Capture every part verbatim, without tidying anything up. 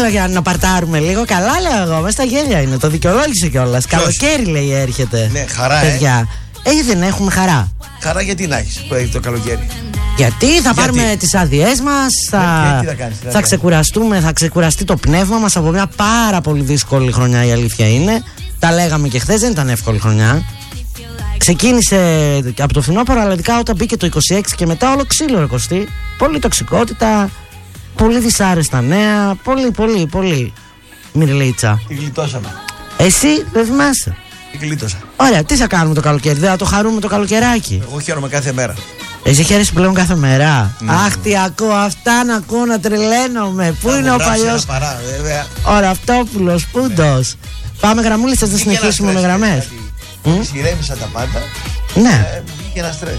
για να παρτάρουμε λίγο. Καλά, λέω εγώ. Μέσα στα γέλια είναι. Το δικαιολόγησε κιόλας. Καλοκαίρι λέει έρχεται. Ναι, χαρά, παιδιά. Ε. Ε, δεν έχουμε χαρά. Χαρά γιατί να έχεις που έχει το καλοκαίρι. Γιατί θα γιατί? πάρουμε τις άδειές μας, θα, γιατί θα, κάνεις, θα, θα ξεκουραστούμε, θα ξεκουραστεί το πνεύμα μας από μια πάρα πολύ δύσκολη χρονιά, η αλήθεια είναι. Τα λέγαμε και χθες, δεν ήταν εύκολη χρονιά. Ξεκίνησε από το φθινόπωρο, αλλά ειδικά όταν μπήκε το είκοσι έξι και μετά όλο ξύλο, ρε Κωστή. Πολύ τοξικότητα, πολύ δυσάρεστα νέα, πολύ πολύ πολύ μυρλίτσα. Τη γλιτώσαμε. Εσύ δεν θυμάσαι? Τη γλίτωσα. Ωραία, τι θα κάνουμε το καλοκαίρι, δεν θα το χαρούμε το καλοκαιράκι? Εγώ χαίρομαι κάθε μέρα. Εσύ χαίρεσαι πλέον κάθε μέρα. Ναι. Αχ, τι ακούω, αυτά να ακούω, να τρελαίνομαι. Πού είναι ο παλιός ο Ραυτόπουλος, Πούντος? Πάμε γραμμούλισσες, να συνεχίσουμε με γραμμές. Ηρέμησα τα πάντα. Ναι. Ε, βγήκε ένα στρες.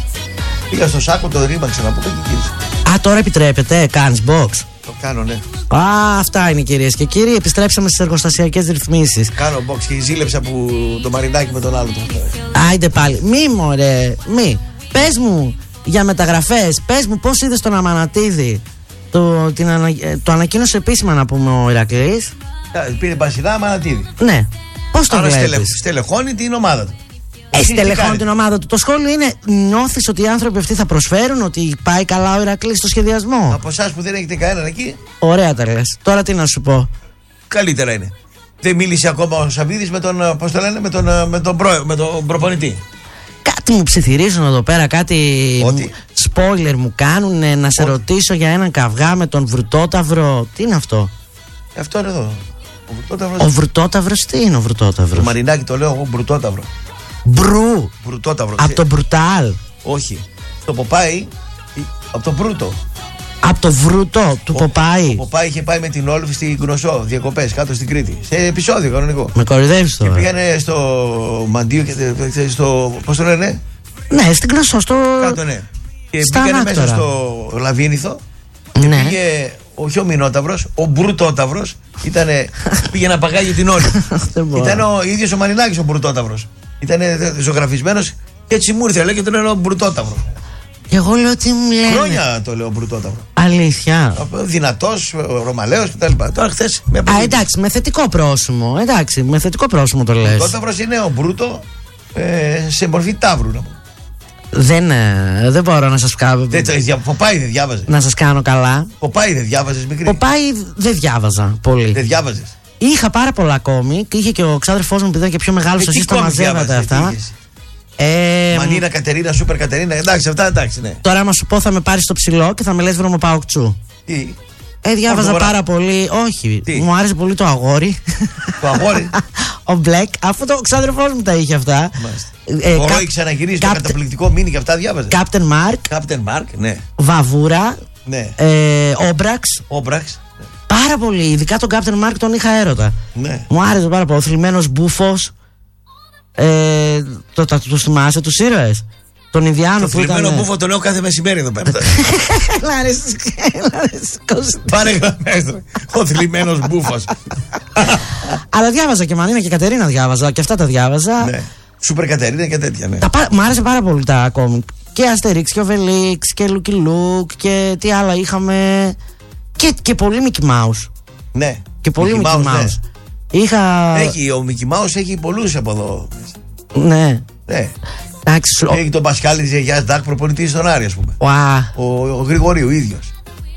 Πήγα στο σάκο, το ρήμαξα να πω και γύρισα. Α, τώρα επιτρέπετε, κάνεις box? Το κάνω, ναι. Α, αυτά είναι κυρίες και κύριοι. Επιστρέψαμε στις εργοστασιακές ρυθμίσεις. Κάνω box και ζήλεψα που το μαρινάκι με τον άλλο το. Άιντε πάλι. Μη μωρέ, μη. Πες μου για μεταγραφές, πες μου πώς είδες τον Αμανατίδη. Το, την ανα... το ανακοίνωσε επίσημα να πούμε ο Ηρακλής. Πήρε Πασινά, Αμανατίδη. Ναι. Πώς το Άρα βλέπεις? στελε, στελεχώνει την ομάδα του. Ε, στελεχώνει την ομάδα του. Το σχόλιο είναι, νιώθεις ότι οι άνθρωποι αυτοί θα προσφέρουν, ότι πάει καλά ο Ηρακλής στο σχεδιασμό? Από εσάς που δεν έχετε κανέναν εκεί. Ωραία τα λες. Τώρα τι να σου πω. Καλύτερα είναι. Δεν μίλησε ακόμα ο Σαββίδης με τον, πώς το λένε, με τον, με τον, προ, με τον προπονητή. Κάτι μου ψιθυρίζουν εδώ πέρα, κάτι Ότι... spoiler μου κάνουν. Να σε Ότι... ρωτήσω για έναν καυγά με τον Βρουτόταυρο. Τι είναι αυτό? Αυτό είναι εδώ. Ο Βρουτόταυρος. Ο Βρουτόταυρος, τι είναι ο Βρουτόταυρος? Το Μαρινάκι το λέω εγώ, Μπρουτόταυρο. Μπρου. Βρουτόταυρο. Από το Μπρουτάλ. Όχι. Το Ποπάι, από το Μπρούτο. Από το Βρούτο του ο, Ποπάι. Ο Ποπάι είχε πάει με την Όλβη στην Γνωσό, διακοπές κάτω στην Κρήτη. Σε επεισόδιο κανονικό. Με κορυδεύεις τώρα. Και πήγανε στο Μαντίο και στο. Πώς το λένε? Ναι, στην Γνωσό, στο. Κάτω, ναι. Και Στα πήγανε Ανάκτορα. μέσα στο Λαβίνηθο. Και Ναι. πήγε όχι ο Μινόταυρος, ο Μπρουτόταυρος. Ήτανε, πήγε να παγάγει την Όλβη. Ήταν ο ίδιος ο Μαρινάκης ο Μπρουτόταυρος. Ήταν ζωγραφισμένος και έτσι μου ήρθε, λέει και τον λένε ο Μπρουτόταυρο. Και εγώ λέω τι μου λένε. Χρόνια το λέω Μπρουτόταυρο. Αλήθεια. Δυνατός, ρωμαλαίος κτλ. Τώρα χθες με Α, εντάξει, με θετικό πρόσημο. Εντάξει, με θετικό πρόσημο το λες. Ο Μπρουτόταυρος είναι ο Μπρούτο ε, σε μορφή ταύρου. Να πω. Δεν, ε, δεν μπορώ να σας κάνω. Δεν, το, Ποπάι δεν διάβαζε. Να σας κάνω καλά. Ποπάι δεν διάβαζες μικρή. Ποπάι δεν διάβαζα πολύ. Δεν διάβαζες. Είχα πάρα πολλά κόμικ. Είχε και ο ξάδερφός μου που ήταν και πιο μεγάλος. Εσείς τα μαζεύατε αυτά. Ε, Μανίνα, Κατερίνα, Σούπερ Κατερίνα. Εντάξει, αυτά εντάξει, ναι. Τώρα, άμα σου πω, θα με πάρει στο ψηλό και θα με λες βρωμοπαοκτσού. Τι. Ε, διάβαζα Αγορά. πάρα πολύ. Όχι. Τι? Μου άρεσε πολύ το αγόρι. Το αγόρι. Ο Μπλεκ. Αφού το ξάδερφός μου τα είχε αυτά. Ε, ο Ρόι ξαναγυρίζει το καταπληκτικό μήνυ και αυτά διάβαζε. Κάπτεν Μάρκ. Κάπτεν Μάρκ, ναι. Βαβούρα. Ναι. Ε, Όμπραξ. Όμπραξ. Πάρα πολύ. Ειδικά τον Κάπτεν Μάρκ τον είχα έρωτα. Ναι. Μου άρεσε πάρα πολύ. Ο θλιμμένος Μπούφος. Ε, το, το, το θυμάσαι τους ήρωες? Τον Ινδιάνο το που ήταν. Το θλιμμένο Μπούφο το λέω κάθε μεσημέρι εδώ πέρα. Πάρε γραμμές. Ο θλιμμένος Μπούφος. Αλλά διάβαζα και Μανίνα και Κατερίνα διάβαζα. Και αυτά τα διάβαζα. Ναι. Σούπερ Κατερίνα και τέτοια, ναι. Τα, μ' άρεσε πάρα πολύ τα κόμικ. Και Αστερίξ και Οβελίξ και Λούκι Λουκ και τι άλλα είχαμε. Και, και πολύ Μικι Μάους. Ναι. Και πολύ Μικι Mouse, Μάους. ναι. Είχα. Έχει, ο Μικι Μάους έχει πολλούς από εδώ. Ναι. Ναι. Εντάξει, ο... Έχει τον Πασχάλη Ζεγιάς Ντάκ προπονητή στον Άρη, ας πούμε. Ουα. Ο, ο Γρηγορίου ίδιος.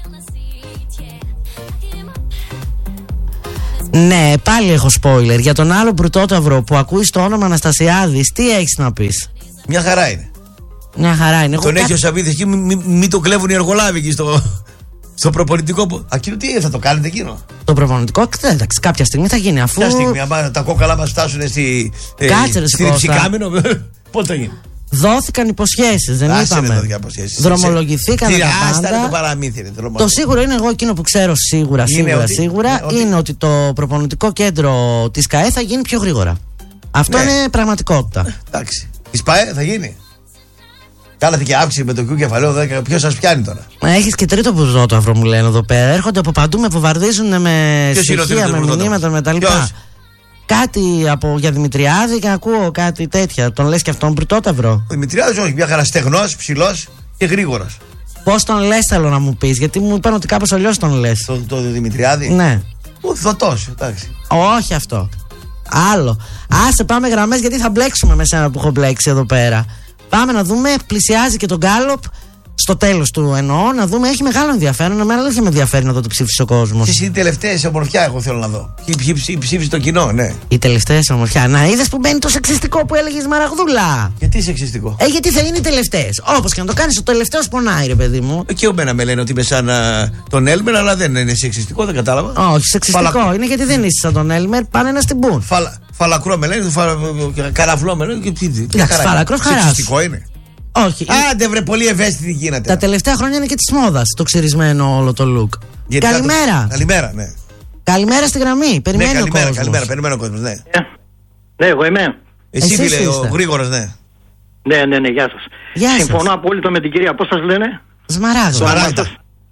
Ναι, πάλι έχω spoiler. Για τον άλλο Μπρουτόταυρο που ακούει το όνομα Αναστασιάδης, τι έχεις να πεις? Μια χαρά είναι. Μια χαρά είναι. Τον Εγώ έχει κά... ο Σαββίδης εκεί, μην μη, μη το κλέβουν οι εργολάβοι εκεί στο, στο προπονητικό. Ακίνο τι θα το κάνετε εκείνο? Το προπονητικό, εντάξει, κάποια στιγμή θα γίνει αφού. Ποια στιγμή, άμα τα κόκαλα μας φτάσουν στη. Κάτσε ρε στη Ριψικάμινο, πότε θα γίνει? Δόθηκαν υποσχέσεις, δεν Άσε είπαμε. ρε, υποσχέσεις. Δρομολογηθήκαν τα πάντα. πάντα. Το παραμύθι, ρε, το σίγουρο είναι, εγώ εκείνο που ξέρω σίγουρα, είναι σίγουρα, ότι, σίγουρα είναι ότι... είναι ότι το προπονητικό κέντρο της ΚΑΕ θα γίνει πιο γρήγορα. Αυτό ναι. είναι πραγματικότητα. Εντάξει. Της ΠΑΕ θα γίνει. Κάνατε και αύξηση με το Q κεφαλαίο δέκα. Ποιος σας πιάνει τώρα? Έχεις και τρίτο Μπρουτόταυρο, μου λένε εδώ πέρα. Έρχονται από παντού, με βομβαρδίζουν με στοιχεία, με μηνύματα, με τα λοιπά. Κάτι από, για Δημητριάδη και ακούω κάτι τέτοια. Τον λες και αυτόν Μπρουτόταυρο? Ο Δημητριάδης όχι, μια χαρά στεγνός, ψηλός και γρήγορος. Πώς τον λες, θέλω να μου πεις, γιατί μου είπαν ότι κάπως αλλιώς τον λες. Το, το Δημητριάδη. Ναι. Ο Θωτός, εντάξει. Όχι αυτό. Άλλο. Άσε, πάμε γραμμές γιατί θα μπλέξουμε με σένα που έχω μπλέξει εδώ πέρα. Πάμε να δούμε, πλησιάζει και τον Γκάλοπ. Στο τέλος του εννοώ, να δούμε, έχει μεγάλο ενδιαφέρον. Εμένα δεν με ενδιαφέρει να δω τι ψήφισε ο κόσμος. Εσείς οι τελευταίες ομορφιά, εγώ θέλω να δω. Ποιοι ψήφισε το κοινό, ναι. Οι τελευταίες ομορφιά. Να είδες που μπαίνει το σεξιστικό που έλεγε Μαραγδούλα. Γιατί σεξιστικό? Ε, γιατί θα είναι οι τελευταίες. Όπως και να το κάνεις, ο τελευταίος πονάει, ρε παιδί μου. Και ο μένα με λένε ότι είμαι σαν uh, τον Έλμερ, αλλά δεν είναι σεξιστικό, δεν κατάλαβα. Όχι, σεξιστικό Φαλα... είναι γιατί δεν είσαι σαν τον Έλμερ, πάνε να στην πούν. Φαλα... Φαλακρό με λένε, φα... καραφλό με λένε. Φαλακρό χαρά. Σεξιστικό είναι. Όχι. Άντε βρε, πολύ ευαίσθητη γίνεται. Τα τελευταία χρόνια είναι και της μόδας το ξυρισμένο όλο το look. Γιατί καλημέρα. Το... Καλημέρα, ναι. Καλημέρα στη γραμμή. Περιμένει ναι, ο καλημέρα, κόσμος. Καλημέρα, περιμένει ο κόσμος, ναι. Yeah. Ναι, εγώ είμαι. Εσύ, Εσύ φίλε, ο Γρήγορος, ναι. Ναι, ναι, ναι, γεια σας. Γεια Συμφωνώ σας. απόλυτα με την κυρία, πώς σας λένε? Σμαράγδα. Σμαράγδα.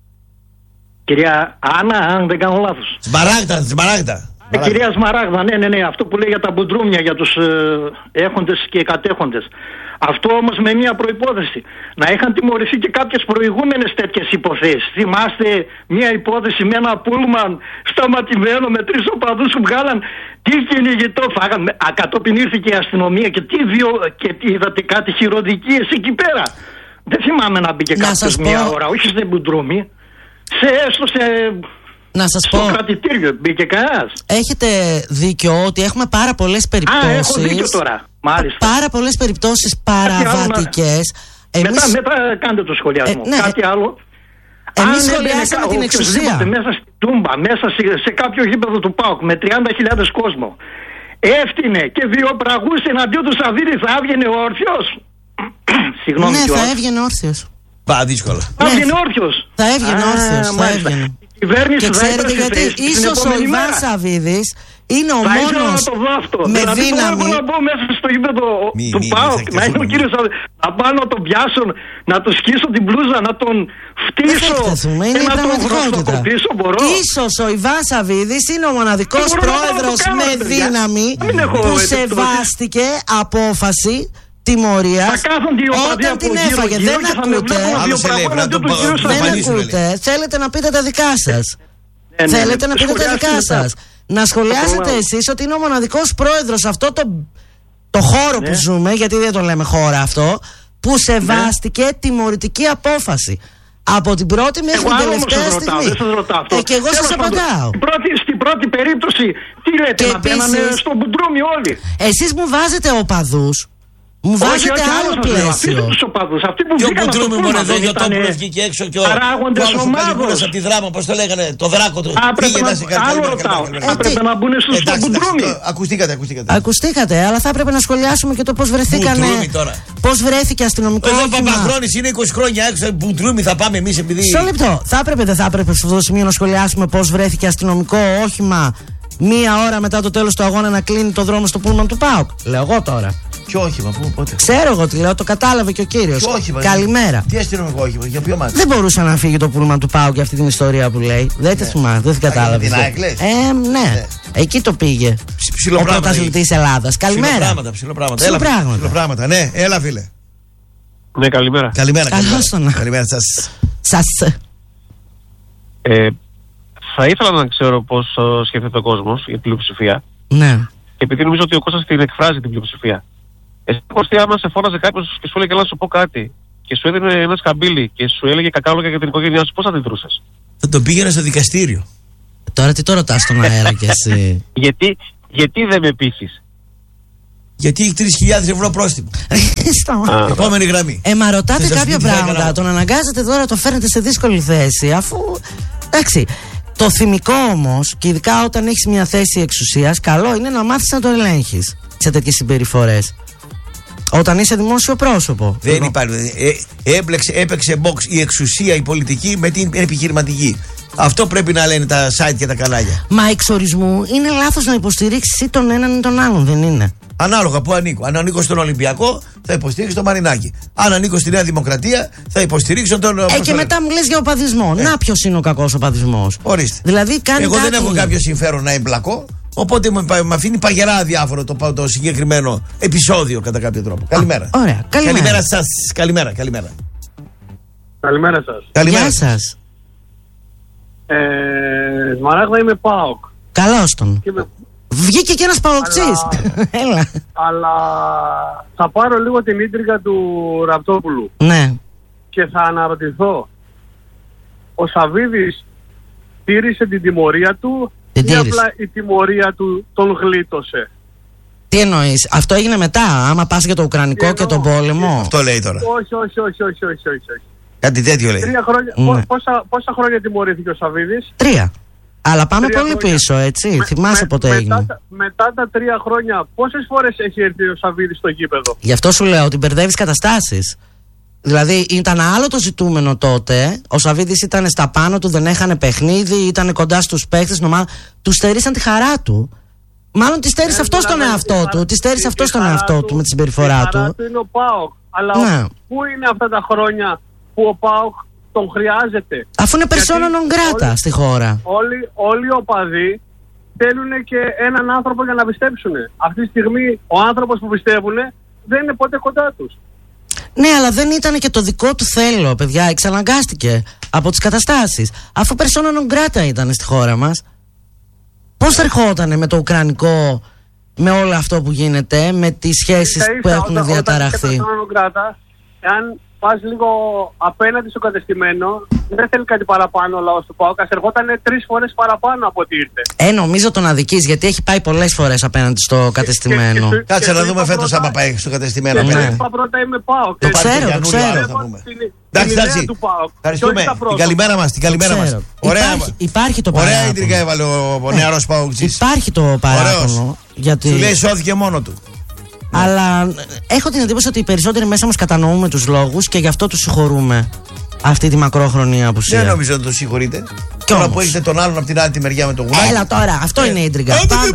Κυρία Άννα, αν δεν κάνω λάθος. Σμαράγδα, Σμαράγδα. Ε, κυρία Σμαράγδα, ναι, ναι, ναι, αυτό που λέει για τα μπουντρούμια, για τους ε, έχοντες και κατέχοντες. Αυτό όμως με μια προϋπόθεση. Να είχαν τιμωρηθεί και κάποιες προηγούμενες τέτοιες υποθέσεις. Θυμάστε μια υπόθεση με ένα πούλμαν σταματημένο με τρεις οπαδούς που βγάλαν τι κυνηγητό φάγαν. Κατόπιν ήρθε και η αστυνομία και τι, βιο... και τι είδατε κάτι χειροδικίες εκεί πέρα. Δεν θυμάμαι να μπήκε κάποιος μια ώρα, όχι σε μπουντρούμι, σε έστω σε... Να σας στο πω, κρατητήριο μπήκε κανένας. Έχετε δίκιο ότι έχουμε πάρα πολλές περιπτώσεις. Α, έχω δίκιο τώρα. Μάλιστα. Πάρα πολλές περιπτώσεις παραβατικές. Να... Εμείς... Μετά, μετά κάντε το σχολιασμό. Ε, ναι. Κάτι άλλο. Εμείς σχολιάσαμε την εξουσία. Μέσα στην Τούμπα, μέσα σε, σε κάποιο γήπεδο του ΠΑΟΚ με τριάντα χιλιάδες κόσμο, έφτιανε και βιοπραγούσε εναντίον του Σαββίδη, θα έβγαινε όρθιος? Συγγνώμη. Ναι, θα έβγαινε όρθιος. Πα, δύσκολα. Θα έβγαινε όρθιος. Θα έβγαινε όρθιος. Θα έβγαινε. Και ξέρετε γιατί? Ίσως ο Ιβάν Σαββίδης είναι ο μόνος με δηλαδή, δύναμη. Να μπω μέσα στο γήπεδο του ΠΑΟΚ, να είναι ο κύριος να πάω να τον πιάσω, να του σκίσω την μπλούζα, να τον φτύσω και να τον χρωστοκοπήσω, μπορώ? Ίσως ο Ιβάν Σαββίδης είναι ο μοναδικός πρόεδρος με δύναμη που σεβάστηκε απόφαση τιμωρίας όταν την έφαγε. Δεν ακούτε. Δεν ακούτε. Θέλετε να πείτε τα δικά σας. Θέλετε να πείτε τα δικά σας. Να σχολιάσετε εσείς ότι είναι ο μοναδικός πρόεδρος αυτό το, το χώρο που ζούμε, γιατί δεν το λέμε χώρα αυτό, που σεβάστηκε τιμωρητική απόφαση. Από την πρώτη μέχρι την τελευταία στιγμή. Ε, και εγώ σας απαντάω. Στην πρώτη περίπτωση, τι λέτε, να μπαίνανε στο μπουντρούμι όλοι. Εσείς μου βάζετε οπαδούς. Μου βάζετε άλλο πλαίσιο. Και ο Μπουντρούμι μόνο εδώ για το που βγήκε έξω και ο άλλος ο Καλιμούρας από τη Δράμα, πώς το λέγανε, το δράκο του. Πήγαινε σε Καλό έπρεπε να μπουν στο Μπουντρούμι. Ακουστήκατε, ακουστήκατε. Ακουστήκατε, αλλά θα έπρεπε να σχολιάσουμε και το πώς βρεθήκανε. Πώς βρέθηκε αστυνομικό όχημα. Εδώ Παπαχρόνης είναι είκοσι χρόνια έξω, Μπουντρούμι θα πάμε εμείς επειδή. Μισό λεπτό. Θα έπρεπε, δεν θα έπρεπε σε αυτό το σημείο να σχολιάσουμε πώς βρέθηκε αστυνομικό όχημα μία ώρα μετά το τέλος του αγώνα να κλείνει το δρόμο στο πούλμαν του ΠΑΟΚ? Λέω εγώ τώρα. Ποιο όχημα, πού, πότε? Ξέρω εγώ τι λέω, το κατάλαβε και ο κύριος. Καλημέρα. Τι αστυνομικό όχημα, για ποιο μάτι? Δεν μπορούσε να φύγει το πούλμαν του ΠΑΟΚ για αυτή την ιστορία που λέει. Δεν τη θυμάμαι, δεν την κατάλαβε. Ε, ναι. Εκεί το πήγε. Ο πρωταθλητής Ελλάδας. Καλημέρα. Ψηλοπράγματα, ψηλοπράγματα. Ναι, έλα φίλε. Ναι, καλημέρα. Καλημέρα, καλημέρα. Καλημέρα σας. Σας. Ε, θα ήθελα να ξέρω πώς σκέφτεται ο κόσμος για την πλειοψηφία. Ναι. Και επειδή νομίζω ότι ο Κώστας την εκφράζει την πλειοψηφία. Εσύ, Κωστή, άμα σε φώναζε κάποιος και σου έλεγε, να σου πω κάτι, και σου έδινε ένα σκαμπίλι και σου έλεγε κακάλογα για την οικογένειά σου, πώς θα αντιδρούσες? Θα τον πήγαινα στο δικαστήριο. Τώρα τι το ρωτάς στον αέρα κι εσύ? γιατί, γιατί δεν με πείθεις? Γιατί έχει τρεις χιλιάδες ευρώ πρόστιμο. Επόμενη γραμμή. Ε, μα ρωτάτε κάποια πράγματα. Τον αναγκάζετε τώρα, το φέρνετε σε δύσκολη θέση, αφού. Εντάξει. Το θυμικό όμως, και ειδικά όταν έχεις μια θέση εξουσίας, καλό είναι να μάθεις να το ελέγχεις σε τέτοιες συμπεριφορές. Όταν είσαι δημόσιο πρόσωπο. Δεν υπάρχει. Ε, έπλεξε, έπαιξε box η εξουσία, η πολιτική με την επιχειρηματική. Αυτό πρέπει να λένε τα site και τα κανάλια. Μα εξορισμού είναι λάθος να υποστηρίξεις ή τον έναν ή τον άλλον, δεν είναι? Ανάλογα που ανήκω. Αν ανήκω στον Ολυμπιακό, θα υποστηρίξω τον Μαρινάκη. Αν ανήκω στη Νέα Δημοκρατία, θα υποστηρίξω τον. Ε, και μετά μου λες για οπαδισμό. Ε. Να, ποιος είναι ο κακός οπαδισμός? Ορίστε. Δηλαδή, κάνει Εγώ κάτι... δεν έχω κάποιο συμφέρον να εμπλακώ. Οπότε με αφήνει παγερά αδιάφορο το, το συγκεκριμένο επεισόδιο κατά κάποιο τρόπο. Καλημέρα. Α, ωραία. Καλημέρα. Καλημέρα σας. Καλημέρα, καλημέρα. Καλημέρα σας. Καλημέρα Γεια σας. Ε, Σμαράγδα, είμαι ΠΑΟΚ. Καλώς τον. Με... Βγήκε και ένας παοξής. Αλλά... αλλά θα πάρω λίγο την ίντριγκα του Ραπτόπουλου. Ναι. Και θα αναρωτηθώ. Ο Σαββίδης τήρησε την τιμωρία του την ή απλά η τιμωρία του τον γλίτωσε? Τι εννοείς, αυτό έγινε μετά, άμα πας για το Ουκρανικό εννοώ, και τον πόλεμο? Αυτό λέει τώρα. Όχι, όχι, όχι, όχι, όχι, όχι. Κάτι τέτοιο λέει. Τρία χρόνια, ναι. πόσα, πόσα χρόνια τιμωρήθηκε ο Σαββίδης? Τρία. Αλλά πάμε τρία πολύ χρόνια. Πίσω, έτσι. Με, Θυμάσαι με, ποτέ μετά, έγινε. Μετά τα τρία χρόνια, πόσες φορές έχει έρθει ο Σαββίδης στο γήπεδο? Γι' αυτό σου λέω ότι μπερδεύεις καταστάσεις. Δηλαδή ήταν άλλο το ζητούμενο τότε. Ο Σαββίδης ήταν στα πάνω του, δεν έχανε παιχνίδι, ήταν κοντά στους παίκτες. Νομά... Του στερήσαν τη χαρά του. Μάλλον τη στέρισε αυτό στον εαυτό του. Τη στέρισε αυτό στον εαυτό του με τη συμπεριφορά του. Η χαρά του είναι ο ΠΑΟΚ. Αλλά ναι. Πού είναι αυτά τα χρόνια που ο ΠΑΟΚ τον χρειάζεται? Αφού είναι persona non grata στη χώρα. Όλοι, όλοι οι οπαδοί θέλουν και έναν άνθρωπο για να πιστέψουν. Αυτή τη στιγμή ο άνθρωπος που πιστεύουν δεν είναι ποτέ κοντά τους. Ναι, αλλά δεν ήταν και το δικό του θέλω, παιδιά. Εξαναγκάστηκε από τις καταστάσεις. Αφού persona non grata ήταν στη χώρα μας. Πώς θα ερχότανε με το Ουκρανικό, με όλο αυτό που γίνεται, με τις σχέσεις ίσα, που έχουν όταν, διαταραχθεί? Όταν persona non grata, εάν πας λίγο απέναντι στο κατεστημένο, δεν θέλει κάτι παραπάνω ο λαός του ΠΑΟΚ. Ας ερχόταν τρεις φορές παραπάνω από ό,τι ήρθε. Ε, νομίζω τον αδικείς, γιατί έχει πάει πολλές φορές απέναντι στο κατεστημένο. Και, και, Κάτσε να δούμε φέτος άμα πάει στο κατεστημένο. Και ναι. είπα πρώτα είμαι ΠΑΟΚ. Το ξέρω, το ξέρω. Εντάξει, εντάξει. Ευχαριστούμε. Την καλημέρα μας, την καλημέρα μας. Ωραία, υπάρχει, υπάρχει το παράπονο. Ωραία ίντρικα έβαλε ο, ο νεαρός ΠΑΟΚτζής. Υπάρχει το παράπονο. Γιατί... Σου λέει σώθηκε μόνο του. Αλλά ναι. Έχω την εντύπωση ότι οι περισσότεροι μέσα μας κατανοούμε τους λόγους και γι' αυτό τους συγχωρούμε αυτή τη μακρόχρονη απουσία. Δεν νομίζω να το συγχωρείτε. Τώρα που έχετε τον άλλον από την άλλη τη μεριά με το γουλάκι. Έλα τώρα, αυτό ε, είναι η ίντριγκα. Πάμε,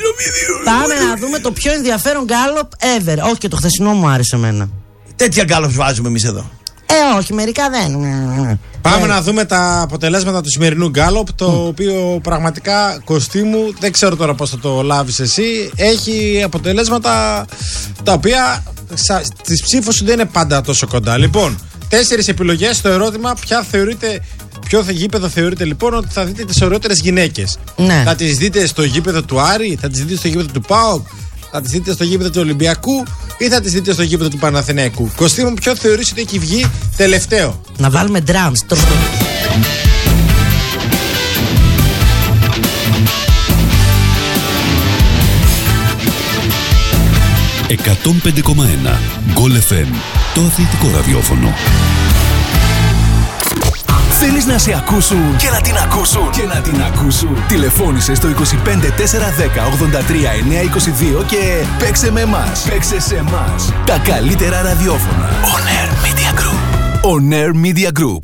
πάμε να δούμε το πιο ενδιαφέρον γκάλοπ ever. Όχι, και το χθεσινό μου άρεσε εμένα. Τέτοια γκάλοπ βάζουμε εμείς εδώ. Ε, όχι, μερικά δεν. Πάμε ε. να δούμε τα αποτελέσματα του σημερινού γκάλοπ. Το mm. οποίο πραγματικά, Κωστή μου, δεν ξέρω τώρα πώς θα το λάβεις εσύ. Έχει αποτελέσματα τα οποία στις ψήφους σου δεν είναι πάντα τόσο κοντά. Λοιπόν, τέσσερις επιλογές στο ερώτημα ποια θεωρείται. Ποιο γήπεδο θεωρείτε λοιπόν ότι θα δείτε τις ωραιότερες γυναίκες? Ναι. Θα τις δείτε στο γήπεδο του Άρη, θα τις δείτε στο γήπεδο του ΠΑΟΚ, θα τις δείτε στο γήπεδο του Ολυμπιακού ή θα τις δείτε στο γήπεδο του Παναθηναϊκού? Κωστή μου, ποιο θεωρείς ότι έχει βγει τελευταίο? Να βάλουμε drums. εκατόν πέντε κόμμα ένα Γκολ εφ εμ, το αθλητικό ραδιόφωνο. Θέλεις να σε ακούσουν και να την ακούσουν και να την ακούσουν? Τηλεφώνησε στο είκοσι πέντε τέσσερα δέκα ογδόντα τρία εννιακόσια είκοσι δύο και παίξε με εμάς. Παίξε σε εμάς. Τα καλύτερα ραδιόφωνα. On Air Media Group. On Air Media Group.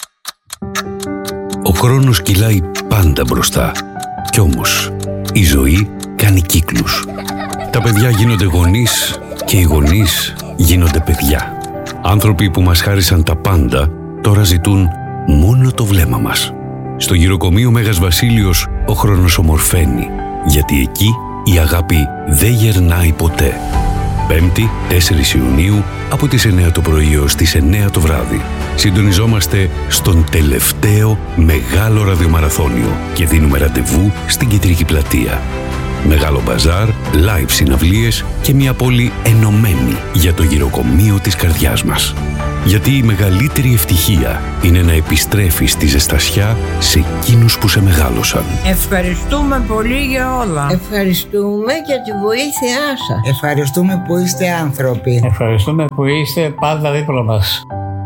Ο χρόνος κυλάει πάντα μπροστά. Κι όμως η ζωή κάνει κύκλους. Τα παιδιά γίνονται γονείς και οι γονείς γίνονται παιδιά. Άνθρωποι που μας χάρισαν τα πάντα τώρα ζητούν μόνο το βλέμμα μας. Στο γυροκομείο Μέγας Βασίλειος ο χρόνος ομορφαίνει, γιατί εκεί η αγάπη δεν γερνάει ποτέ. Πέμπτη, τέσσερις Ιουνίου, από τις εννέα το πρωί έως τις εννέα το βράδυ. Συντονιζόμαστε στον τελευταίο μεγάλο ραδιομαραθώνιο και δίνουμε ραντεβού στην Κεντρική Πλατεία. Μεγάλο μπαζάρ, live συναυλίες και μια πόλη ενωμένη για το γυροκομείο της καρδιάς μας. Γιατί η μεγαλύτερη ευτυχία είναι να επιστρέφεις τη ζεστασιά σε εκείνους που σε μεγάλωσαν. Ευχαριστούμε πολύ για όλα. Ευχαριστούμε για τη βοήθειά σας. Ευχαριστούμε που είστε άνθρωποι. Ευχαριστούμε που είστε πάντα δίπλα μας.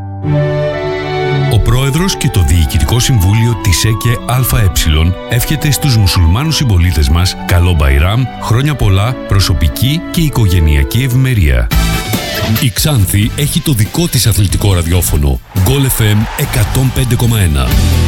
Ο πρόεδρος και το Διοικητικό Συμβούλιο της ΕΚΕ ΑΕ εύχεται στους μουσουλμάνους συμπολίτες μας καλό Μπαϊράμ, χρόνια πολλά, προσωπική και οικογενειακή ευημερία. Η Ξάνθη έχει το δικό της αθλητικό ραδιόφωνο Γκολ εφ εμ εκατόν πέντε κόμμα ένα.